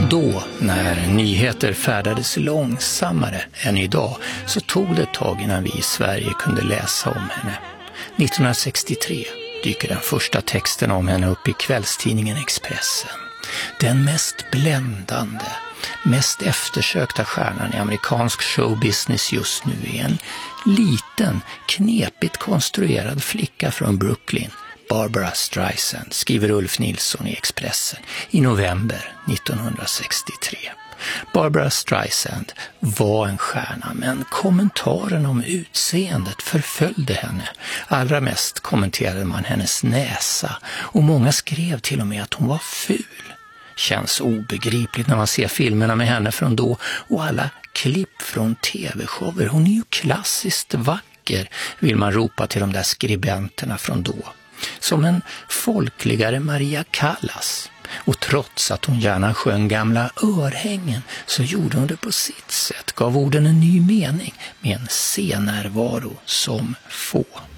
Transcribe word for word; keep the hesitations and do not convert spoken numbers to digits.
Då, när nyheter färdades långsammare än idag, så tog det ett tag innan vi i Sverige kunde läsa om henne. nittonhundrasextiotre dyker den första texten om henne upp i kvällstidningen Expressen. Den mest bländande, mest eftersökta stjärnan i amerikansk showbusiness just nu är en liten, knepigt konstruerad flicka från Brooklyn, Barbra Streisand, skriver Ulf Nilsson i Expressen i november nittonhundrasextiotre. Barbra Streisand var en stjärna, men kommentaren om utseendet förföljde henne. Allra mest kommenterade man hennes näsa, och många skrev till och med att hon var ful. Känns obegripligt när man ser filmerna med henne från då och alla klipp från tv-shower. Hon är ju klassiskt vacker, vill man ropa till de där skribenterna från då. Som en folkligare Maria Callas. Och trots att hon gärna sjöng gamla örhängen så gjorde hon det på sitt sätt, gav orden en ny mening med en scennärvaro som få.